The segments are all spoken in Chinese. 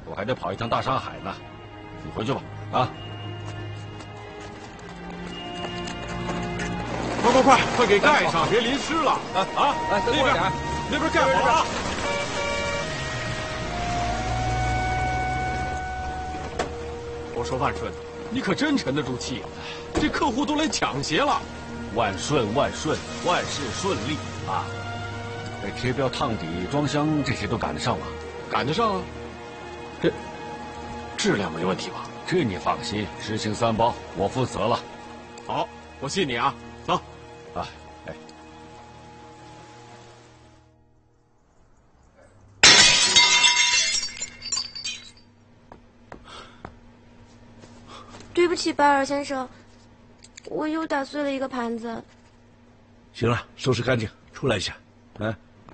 我还得跑一趟大沙海呢。你回去吧，啊！ 快给盖上，别淋湿了！啊！那边盖好了啊！我说万顺，你可真沉得住气，这客户都来抢鞋了。 万顺，万事顺利啊！这贴标、烫底、装箱这些都赶得上吗？ 赶得上啊！这质量没问题吧？ 这你放心，实行3包，我负责了。 好，我信你啊！走。 啊，哎。 对不起，巴尔先生，我又打碎了一个盘子。 行了，收拾干净，出来一下，啊。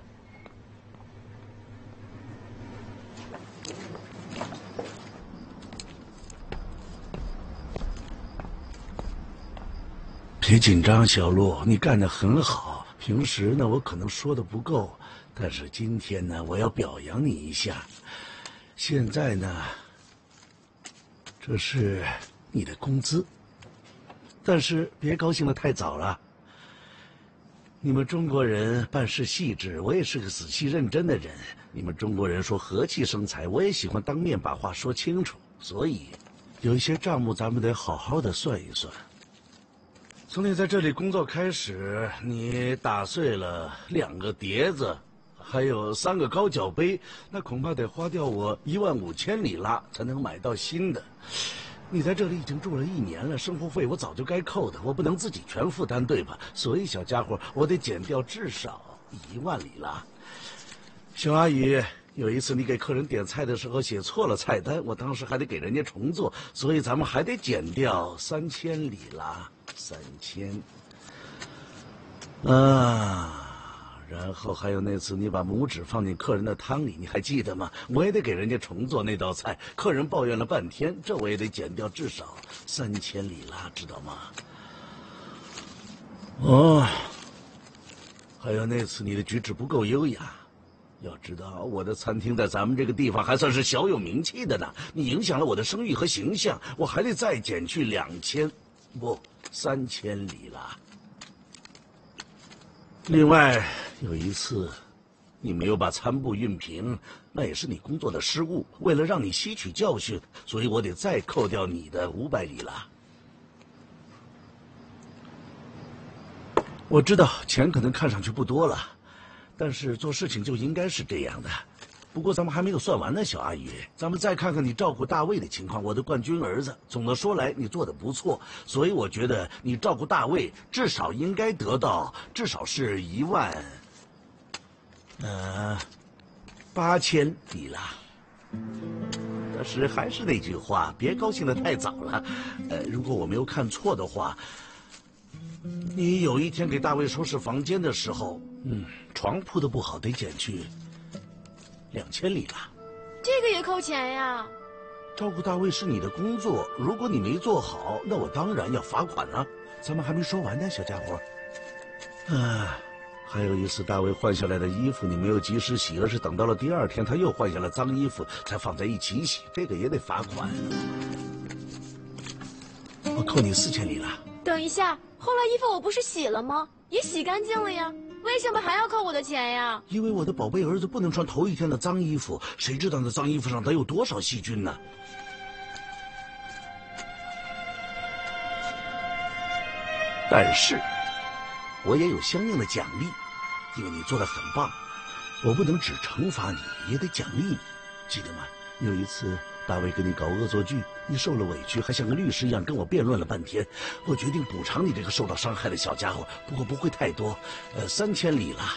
别紧张，小陆，你干得很好。平时呢，我可能说的不够，但是今天呢，我要表扬你一下。现在呢，这是你的工资，但是别高兴得太早了。你们中国人办事细致，我也是个仔细认真的人。你们中国人说和气生财，我也喜欢当面把话说清楚，所以有一些账目咱们得好好的算一算。从你在这里工作开始，你打碎了2个碟子，还有3个高脚杯，那恐怕得花掉我15000里拉才能买到新的。你在这里已经住了1年了，生活费我早就该扣的，我不能自己全负担，对吧？所以小家伙，我得减掉至少10000里拉。小阿姨，有一次你给客人点菜的时候写错了菜单，我当时还得给人家重做，所以咱们还得减掉3000里拉，3000。然后还有那次你把拇指放进客人的汤里，你还记得吗？我也得给人家重做那道菜，客人抱怨了半天，这我也得减掉至少3000里拉，知道吗？哦，还有那次你的举止不够优雅。要知道，我的餐厅在咱们这个地方还算是小有名气的呢，你影响了我的声誉和形象，我还得再减去3000里拉。另外有一次，你没有把餐布熨平，那也是你工作的失误。为了让你吸取教训，所以我得再扣掉你的500里拉。我知道钱可能看上去不多了，但是做事情就应该是这样的。不过咱们还没有算完呢，小阿姨，咱们再看看你照顾大卫的情况，我的冠军儿子。总的说来，你做得不错，所以我觉得你照顾大卫至少应该得到至少是18000里拉。但是还是那句话，别高兴得太早了。如果我没有看错的话，你有一天给大卫收拾房间的时候，床铺的不好，得减去2000里拉。 这个也扣钱呀？ 照顾大卫是你的工作，如果你没做好，那我当然要罚款啊。咱们还没说完呢，小家伙。还有一次大卫换下来的衣服你没有及时洗，而是等到了第2天他又换下了脏衣服才放在一起洗，这个也得罚款。我扣你4000里拉。 等一下，后来衣服我不是洗了吗？也洗干净了呀，为什么还要扣我的钱呀？ 因为我的宝贝儿子不能穿头一天的脏衣服，谁知道那脏衣服上得有多少细菌呢？但是我也有相应的奖励，因为你做得很棒，我不能只惩罚你，也得奖励你，记得吗？有一次大卫跟你搞恶作剧，你受了委屈，还像个律师一样跟我辩论了半天。我决定补偿你这个受到伤害的小家伙，不过不会太多，3000里拉。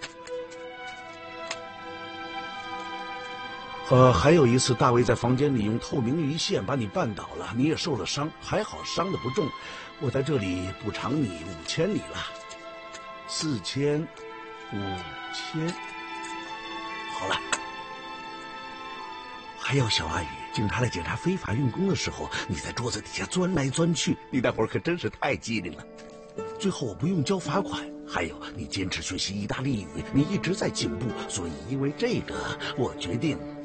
还有一次，大卫在房间里用透明鱼线把你绊倒了，你也受了伤，还好伤得不重。我在这里补偿你5000里拉，4000，5000，好了。还有小阿宇，警察来检查非法运功的时候，你在桌子底下钻来钻去，你那会儿可真是太机灵了。最后我不用交罚款，还有你坚持学习意大利语，你一直在进步，所以因为这个，我决定